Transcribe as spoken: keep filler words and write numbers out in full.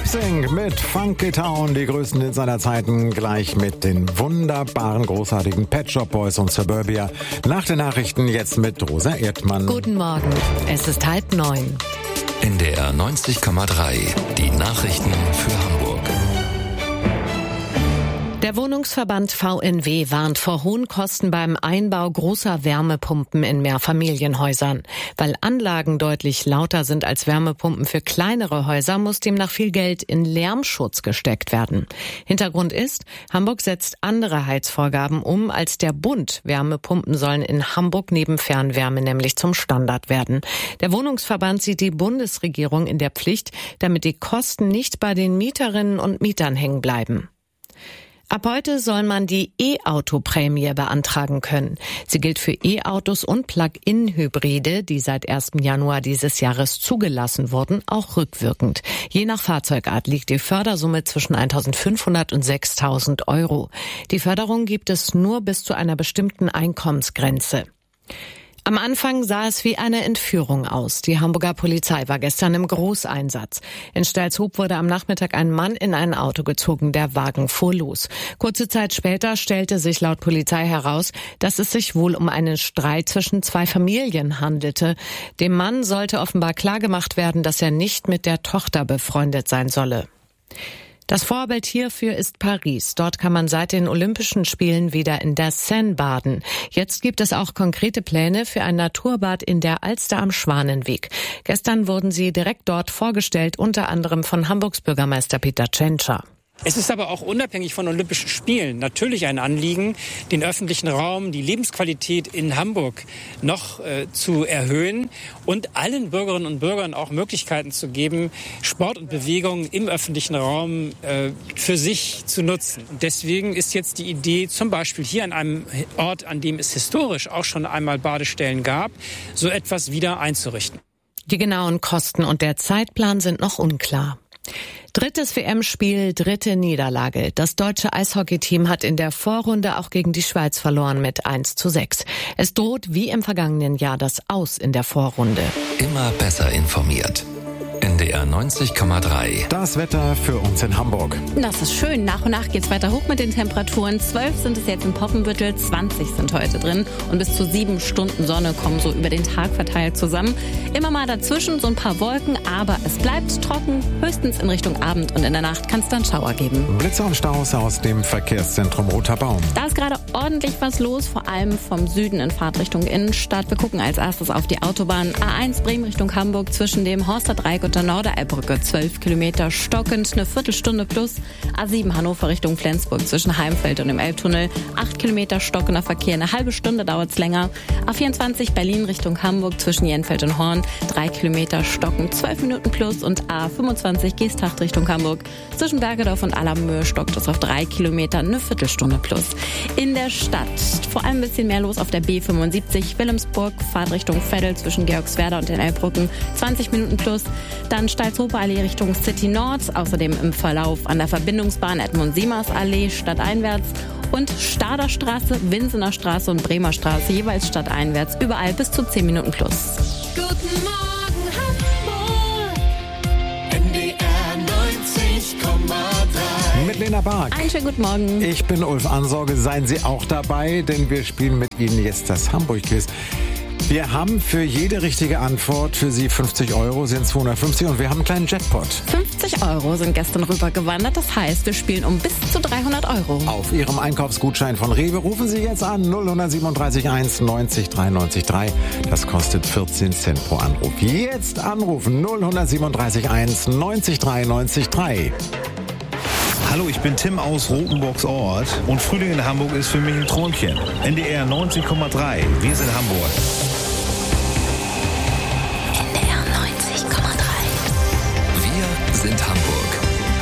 Lip-Sync mit Funky Town, die größten Hits seiner Zeiten, gleich mit den wunderbaren, großartigen Pet Shop Boys und Suburbia. Nach den Nachrichten jetzt mit Rosa Erdmann. Guten Morgen, es ist halb neun. N D R neunzig Komma drei, die Nachrichten für Hamburg. Der Wohnungsverband V N W warnt vor hohen Kosten beim Einbau großer Wärmepumpen in Mehrfamilienhäusern. Weil Anlagen deutlich lauter sind als Wärmepumpen für kleinere Häuser, muss demnach viel Geld in Lärmschutz gesteckt werden. Hintergrund ist, Hamburg setzt andere Heizvorgaben um als der Bund. Wärmepumpen sollen in Hamburg neben Fernwärme nämlich zum Standard werden. Der Wohnungsverband sieht die Bundesregierung in der Pflicht, damit die Kosten nicht bei den Mieterinnen und Mietern hängen bleiben. Ab heute soll man die E-Auto-Prämie beantragen können. Sie gilt für E-Autos und Plug-in-Hybride, die seit ersten Januar dieses Jahres zugelassen wurden, auch rückwirkend. Je nach Fahrzeugart liegt die Fördersumme zwischen eintausendfünfhundert und sechstausend Euro. Die Förderung gibt es nur bis zu einer bestimmten Einkommensgrenze. Am Anfang sah es wie eine Entführung aus. Die Hamburger Polizei war gestern im Großeinsatz. In Stalzhoop wurde am Nachmittag ein Mann in ein Auto gezogen. Der Wagen fuhr los. Kurze Zeit später stellte sich laut Polizei heraus, dass es sich wohl um einen Streit zwischen zwei Familien handelte. Dem Mann sollte offenbar klargemacht werden, dass er nicht mit der Tochter befreundet sein solle. Das Vorbild hierfür ist Paris. Dort kann man seit den Olympischen Spielen wieder in der Seine baden. Jetzt gibt es auch konkrete Pläne für ein Naturbad in der Alster am Schwanenweg. Gestern wurden sie direkt dort vorgestellt, unter anderem von Hamburgs Bürgermeister Peter Tschentscher. Es ist aber auch unabhängig von Olympischen Spielen natürlich ein Anliegen, den öffentlichen Raum, die Lebensqualität in Hamburg noch äh, zu erhöhen und allen Bürgerinnen und Bürgern auch Möglichkeiten zu geben, Sport und Bewegung im öffentlichen Raum äh, für sich zu nutzen. Und deswegen ist jetzt die Idee, zum Beispiel hier an einem Ort, an dem es historisch auch schon einmal Badestellen gab, so etwas wieder einzurichten. Die genauen Kosten und der Zeitplan sind noch unklar. Drittes W M-Spiel, dritte Niederlage. Das deutsche Eishockeyteam hat in der Vorrunde auch gegen die Schweiz verloren mit eins zu sechs. Es droht wie im vergangenen Jahr das Aus in der Vorrunde. Immer besser informiert. N D R neunzig Komma drei. Das Wetter für uns in Hamburg. Das ist schön. Nach und nach geht's weiter hoch mit den Temperaturen. zwölf sind es jetzt in Poppenbüttel, zwanzig sind heute drin und bis zu sieben Stunden Sonne kommen so über den Tag verteilt zusammen. Immer mal dazwischen so ein paar Wolken, aber es bleibt trocken. Höchstens in Richtung Abend und in der Nacht kann es dann Schauer geben. Blitze und Staus aus dem Verkehrszentrum Roter Baum. Da ist gerade ordentlich was los, vor allem vom Süden in Fahrtrichtung Innenstadt. Wir gucken als erstes auf die Autobahn A eins Bremen Richtung Hamburg zwischen dem Horster Dreieck und der Norderelbbrücke. zwölf Kilometer stockend, eine Viertelstunde plus. A sieben Hannover Richtung Flensburg zwischen Heimfeld und dem Elbtunnel. acht Kilometer stockender Verkehr, eine halbe Stunde dauert es länger. A vierundzwanzig Berlin Richtung Hamburg zwischen Jenfeld und Horn. drei Kilometer stockend, zwölf Minuten plus. Und A fünfundzwanzig Geesthacht Richtung Hamburg zwischen Bergedorf und Allermöhe stockt es auf drei Kilometer, eine Viertelstunde plus. In der Stadt vor allem ein bisschen mehr los auf der B fünfundsiebzig Wilhelmsburg, Fahrtrichtung Veddel zwischen Georgswerda und den Elbbrücken, zwanzig Minuten plus. Dann Stalzhofer Allee Richtung City Nord, außerdem im Verlauf an der Verbindungsbahn Edmund-Siemers Allee stadteinwärts und Stader Straße, Winsener Straße und Bremer Straße jeweils stadteinwärts, überall bis zu zehn Minuten plus. Guten Morgen Hamburg, N D R neunzig Komma drei. Mit Lena Bark. Einen schönen guten Morgen. Ich bin Ulf Ansorge, seien Sie auch dabei, denn wir spielen mit Ihnen jetzt das Hamburg-Quiz. Wir haben für jede richtige Antwort für Sie fünfzig Euro, sind zweihundertfünfzig und wir haben einen kleinen Jackpot. fünfzig Euro sind gestern rübergewandert, das heißt, wir spielen um bis zu dreihundert Euro. Auf Ihrem Einkaufsgutschein von Rewe rufen Sie jetzt an null sieben drei eins neunzig drei neunzig drei. Das kostet vierzehn Cent pro Anruf. Jetzt anrufen null sieben drei eins neunzig drei neunzig drei. Hallo, ich bin Tim aus Rotenburgs Ort und Frühling in Hamburg ist für mich ein Träumchen. N D R neunzig Komma drei, wir sind Hamburg.